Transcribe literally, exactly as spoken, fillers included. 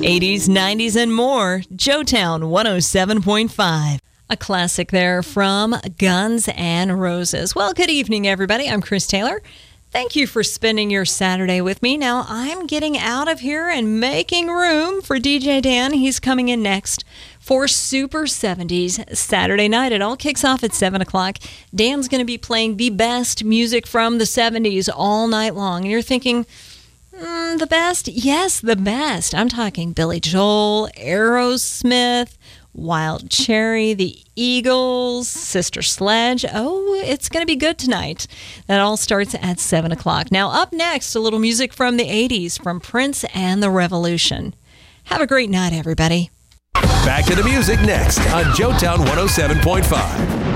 eighties, nineties, and more. Joetown one oh seven point five. A classic there from Guns N' Roses. Well, good evening, everybody. I'm Chris Taylor. Thank you for spending your Saturday with me. Now, I'm getting out of here and making room for D J Dan. He's coming in next for Super seventies Saturday night. It all kicks off at seven o'clock. Dan's going to be playing the best music from the seventies all night long. And you're thinking, mm, the best? Yes, the best. I'm talking Billy Joel, Aerosmith, Wild Cherry, the Eagles, Sister Sledge. Oh, it's going to be good tonight. That all starts at seven o'clock. Now, up next, a little music from the eighties from Prince and the Revolution. Have a great night, everybody. Back to the music next on Joetown one oh seven point five.